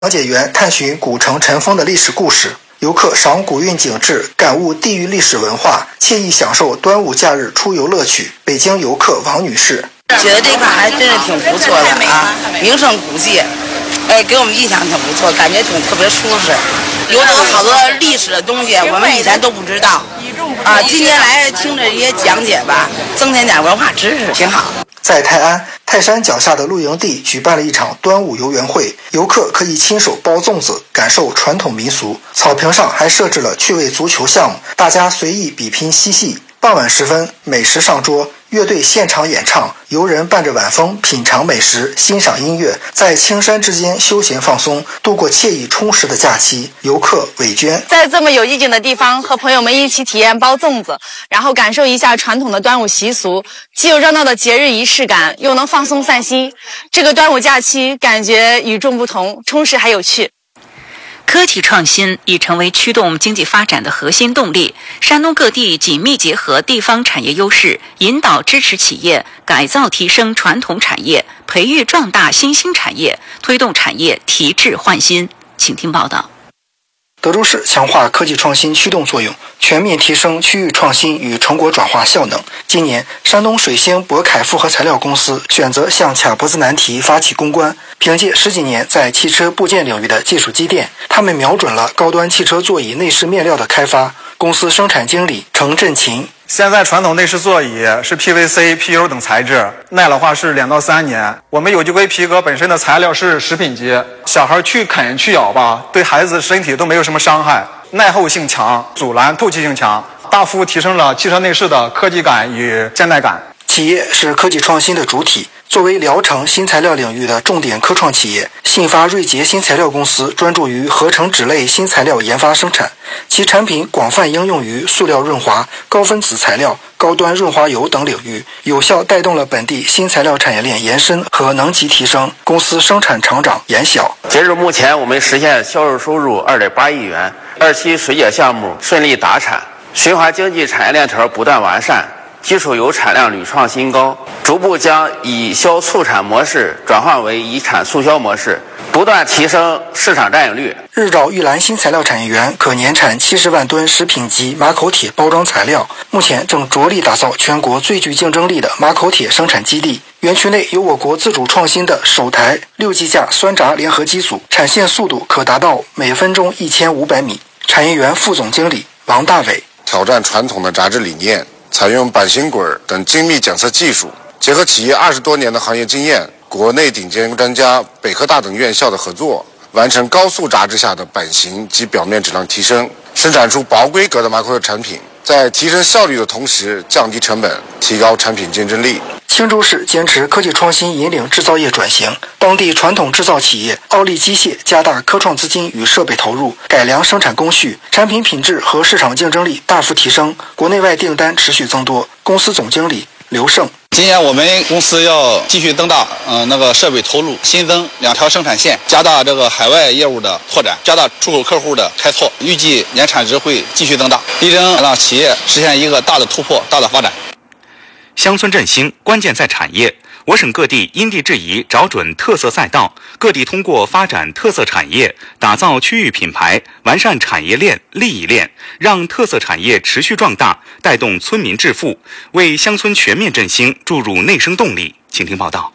讲解员探寻古城尘封的历史故事，游客赏古韵景致，感悟地域历史文化，惬意享受端午假日出游乐趣。北京游客王女士觉得这块还真是挺不错的啊，名胜古迹，给我们印象挺不错，感觉挺特别舒适。有好多历史的东西，我们以前都不知道啊。今天来听着这些讲解吧，增添点文化知识，挺好。 在泰安泰山脚下的露营地举办了一场端午游园会，游客可以亲手包粽子，感受传统民俗。草坪上还设置了趣味足球项目，大家随意比拼嬉戏。傍晚时分，美食上桌，乐队现场演唱，游人伴着晚风品尝美食，欣赏音乐，在青山之间休闲放松，度过惬意充实的假期。游客韦娟在这么有意境的地方，和朋友们一起体验包粽子，然后感受一下传统的端午习俗，既有热闹的节日仪式感，又能放松散心。这个端午假期感觉与众不同，充实还有趣。 科技创新已成为驱动经济发展的核心动力。山东各地紧密结合地方产业优势，引导支持企业改造提升传统产业，培育壮大新兴产业，推动产业提质换新。请听报道。 德州市强化科技创新驱动作用，全面提升区域创新与成果转化效能。今年，山东水星博凯复合材料公司选择向卡脖子难题发起攻关。凭借10几年在汽车部件领域的技术积淀，他们瞄准了高端汽车座椅内饰面料的开发。公司生产经理程振勤： 现在传统内饰座椅是 PVC、PU 等材质，耐老化是2到3年。我们有机硅皮革本身的材料是食品级，小孩去啃去咬吧，对孩子身体都没有什么伤害，耐候性强，阻燃透气性强，大幅提升了汽车内饰的科技感与现代感。 企业是科技创新的主体。作为聊城新材料领域的重点科创企业，信发瑞杰新材料公司专注于合成纸类新材料研发生产，其产品广泛应用于塑料润滑、高分子材料、高端润滑油等领域，有效带动了本地新材料产业链延伸和能级提升。公司生产厂长严晓： 截至目前，我们实现销售收入2.8亿元，2期水解项目顺利达产，循环经济产业链条不断完善，基础油产量屡创新高，逐步将以销促产模式转换为以产促销模式，不断提升市场占有率。 日照玉兰新材料产业园可年产70万吨食品级马口铁包装材料，目前正着力打造全国最具竞争力的马口铁生产基地。园区内有我国自主创新的首台6机架酸轧联合机组，产线速度可达到每分钟1500米。产业园副总经理王大伟： 挑战传统的炸制理念，采用板型滚等精密检测技术，结合企业20多年的行业经验，国内顶尖专家、北科大等院校的合作，完成高速炸制下的版型及表面质量提升，生产出薄规格的马口铁产品，在提升效率的同时降低成本，提高产品竞争力。 青州市坚持科技创新引领制造业转型，当地传统制造企业奥利机械加大科创资金与设备投入，改良生产工序，产品品质和市场竞争力大幅提升，国内外订单持续增多。公司总经理刘胜： 今年我们公司要继续增大设备投入，新增2条生产线，加大这个海外业务的拓展，加大出口客户的开拓，预计年产值会继续增大，力争让企业实现一个大的突破、大的发展。 乡村振兴关键在产业。我省各地因地制宜找准特色赛道，各地通过发展特色产业，打造区域品牌，完善产业链、利益链，让特色产业持续壮大，带动村民致富，为乡村全面振兴注入内生动力。请听报道。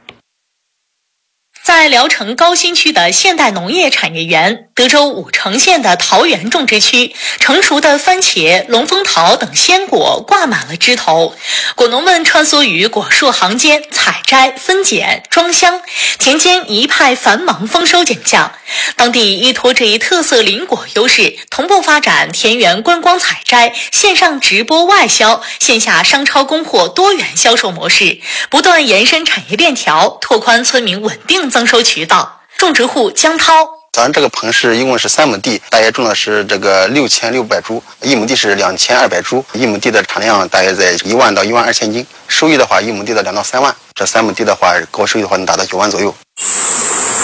在聊城高新区的现代农业产业园，德州武城县的桃园种植区，成熟的番茄、龙凤桃等鲜果挂满了枝头，果农们穿梭于果树行间，采摘、分拣、装箱，田间一派繁忙丰收景象。当地依托这一特色林果优势，同步发展田园观光采摘、线上直播外销、线下商超供货多元销售模式，不断延伸产业链条，拓宽村民稳定增收渠道。种植户江涛： 咱这个棚是一共是3亩地，大约种的是这个6600株，1亩地是2200株，1亩地的产量大约在1万到1万2000斤，收益的话1亩地的2到3万，这3亩地的话高收益的话能达到9万左右。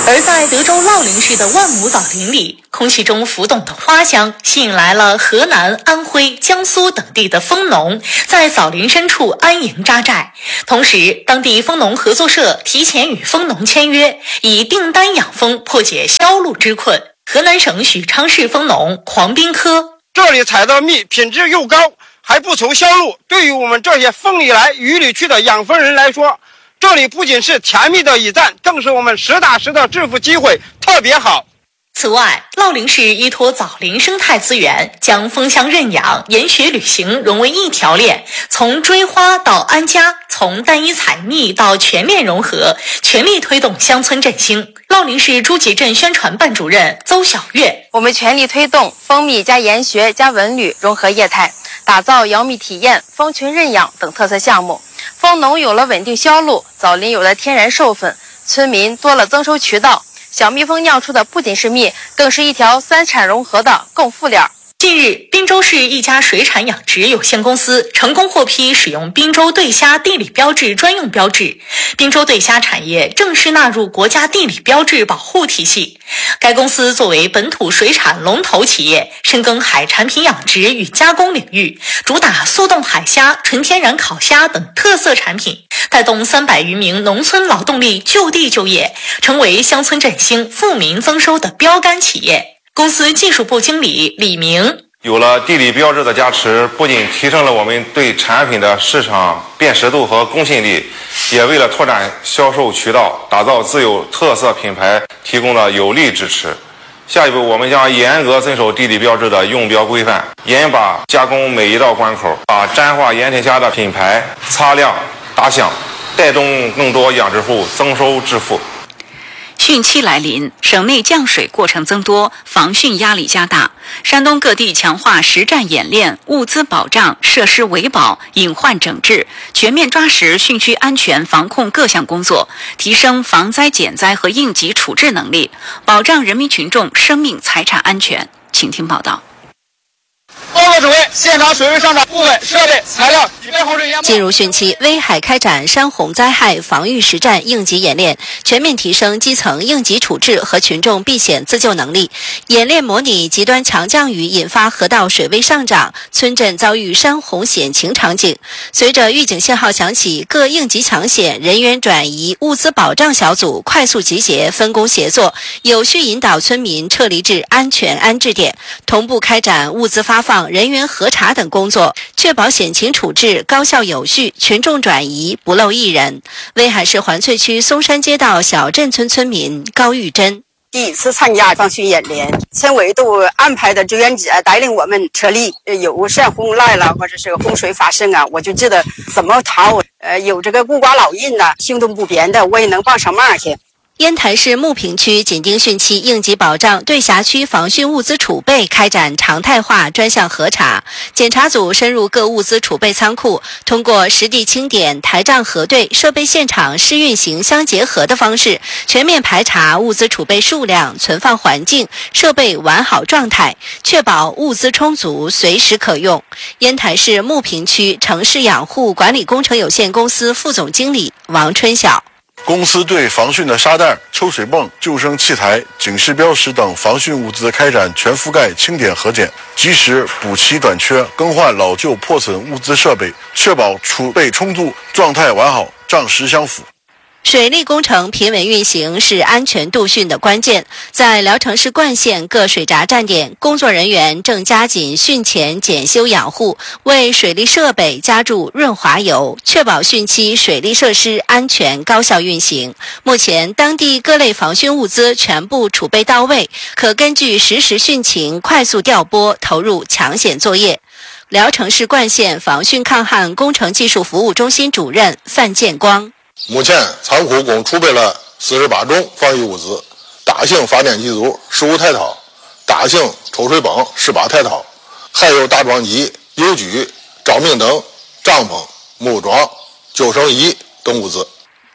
而在德州乐陵市的万亩枣林里，空气中浮动的花香吸引来了河南、安徽、江苏等地的蜂农，在枣林深处安营扎寨。同时，当地蜂农合作社提前与蜂农签约，以订单养蜂，破解销路之困。河南省许昌市蜂农黄斌科： 这里采的蜜品质又高，还不愁销路。对于我们这些风里来雨里去的养蜂人来说，这里不仅是甜蜜的驿站，更是我们实打实的致富机会，特别好。 此外，乐陵市依托枣林生态资源，将蜂箱认养、研学旅行融为一条链，从追花到安家，从单一采蜜到全面融合，全力推动乡村振兴。乐陵市诸集镇宣传办主任邹小月： 我们全力推动蜂蜜加研学加文旅融合业态，打造摇蜜体验、蜂群认养等特色项目。蜂农有了稳定销路，枣林有了天然授粉，村民多了增收渠道。小蜜蜂酿出的不仅是蜜，更是一条三产融合的共富链。 近日，滨州市一家水产养殖有限公司成功获批使用滨州对虾地理标志专用标志，滨州对虾产业正式纳入国家地理标志保护体系。该公司作为本土水产龙头企业，深耕海产品养殖与加工领域，主打速冻海虾、纯天然烤虾等特色产品，带动300余名农村劳动力就地就业，成为乡村振兴、富民增收的标杆企业。公司技术部经理李明： 有了地理标志的加持，不仅提升了我们对产品的市场辨识度和公信力，也为了拓展销售渠道、打造自有特色品牌提供了有力支持。下一步，我们将严格遵守地理标志的用标规范，严把加工每一道关口，把沾化盐田虾的品牌擦亮打响，带动更多养殖户增收致富。 汛期来临，省内降水过程增多，防汛压力加大。山东各地强化实战演练、物资保障、设施维保、隐患整治，全面抓实汛区安全防控各项工作，提升防灾减灾和应急处置能力，保障人民群众生命财产安全。请听报道。 报告指挥，现场水位上涨，部分设备材料已备洪水淹没。 进入汛期，威海开展山洪灾害防御实战应急演练，全面提升基层应急处置和群众避险自救能力。演练模拟极端强降雨引发河道水位上涨，村镇遭遇山洪险情场景。随着预警信号响起，各应急抢险人员转移、物资保障小组快速集结，分工协作，有序引导村民撤离至安全安置点，同步开展物资发放、人员核查等工作，确保险情处置高效有序，群众转移不漏一人。威海市环翠区松山街道小镇村村民高玉珍： 第一次参加防汛演练，村委都安排的志愿者带领我们撤离，有山洪来了或者是洪水发生啊，我就知道怎么逃。有这个孤寡老人呢，行动不便的，我也能帮上忙去。 烟台市牟平区紧盯汛期应急保障，对辖区防汛物资储备开展常态化专项核查。检查组深入各物资储备仓库，通过实地清点、台账核对、设备现场试运行相结合的方式，全面排查物资储备数量、存放环境、设备完好状态，确保物资充足，随时可用。烟台市牟平区城市养护管理工程有限公司副总经理王春晓： 公司对防汛的沙袋、抽水泵、救生器材、警示标识等防汛物资开展全覆盖清点核检，及时补齐短缺，更换老旧破损物资设备，确保储备充足，状态完好，账实相符。 水利工程平稳运行是安全度汛的关键。在聊城市冠县各水闸站点，工作人员正加紧汛前检修养护，为水利设备加注润滑油，确保汛期水利设施安全高效运行。目前，当地各类防汛物资全部储备到位，可根据实时汛情快速调拨，投入抢险作业。聊城市冠县防汛抗旱工程技术服务中心主任范建光： 目前仓库共储备了48种防御物资，大型发电机组15台套，大型抽水泵18台套，还有打桩机、油具、照明灯、帐篷、木桩、救生衣等物资。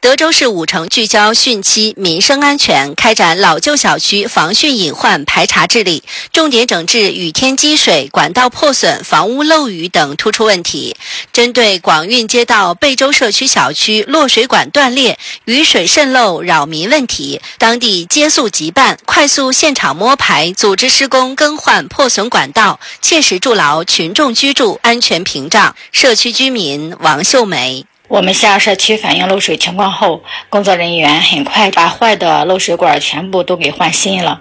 德州市5城聚焦汛期民生安全，开展老旧小区防汛隐患排查治理，重点整治雨天积水、管道破损、房屋漏雨等突出问题。针对广运街道贝州社区小区落水管断裂、雨水渗漏扰民问题，当地接速急办，快速现场摸排，组织施工更换破损管道，切实筑牢群众居住安全屏障。社区居民王秀梅。 我们向社区反映漏水情况后，工作人员很快把坏的漏水管全部都给换新了。